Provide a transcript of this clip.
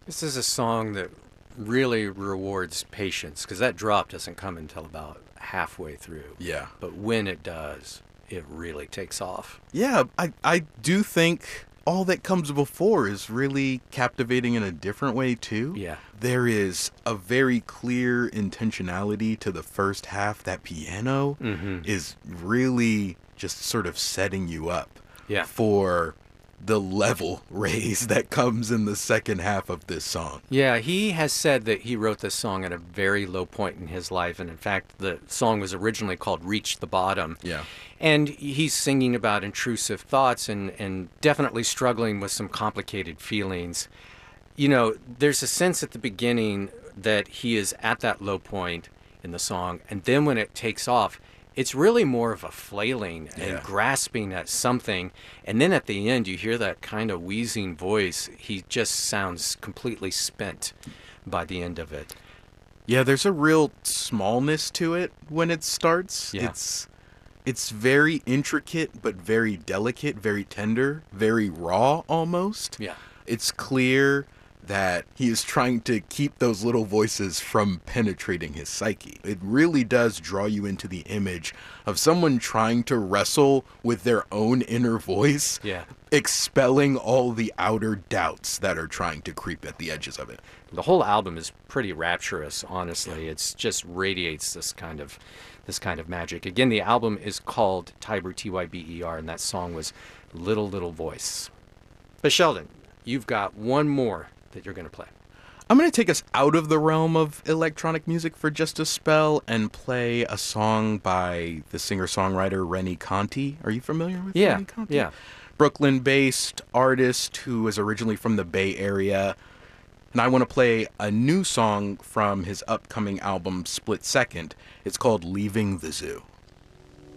This is a song that really rewards patience because that drop doesn't come until about halfway through. Yeah. But when it does, it really takes off. Yeah, I do think all that comes before is really captivating in a different way, too. Yeah. There is a very clear intentionality to the first half. That piano is really just sort of setting you up Yeah. for the level raise that comes in the second half of this song. Yeah, he has said that he wrote this song at a very low point in his life. And in fact, the song was originally called Reach the Bottom. Yeah. And he's singing about intrusive thoughts and definitely struggling with some complicated feelings. You know, there's a sense at the beginning that he is at that low point in the song. And then when it takes off, it's really more of a flailing and Yeah. grasping at something. And then at the end, you hear that kind of wheezing voice. He just sounds completely spent by the end of it. Yeah, there's a real smallness to it when it starts. Yeah. It's very intricate, but very delicate, very tender, very raw almost. Yeah. It's clear that he is trying to keep those little voices from penetrating his psyche. It really does draw you into the image of someone trying to wrestle with their own inner voice, Yeah. expelling all the outer doubts that are trying to creep at the edges of it. The whole album is pretty rapturous, honestly. It's just radiates this kind of magic. Again, the album is called Tiber, Tyber, and that song was Little Little Voice. But Sheldon, you've got one more that you're going to play. I'm going to take us out of the realm of electronic music for just a spell and play a song by the singer-songwriter Rennie Conti. Are you familiar with Yeah, Rennie Conti? yeah. Brooklyn-based artist who is originally from the Bay Area. And I want to play a new song from his upcoming album, Split Second. It's called Leaving the Zoo.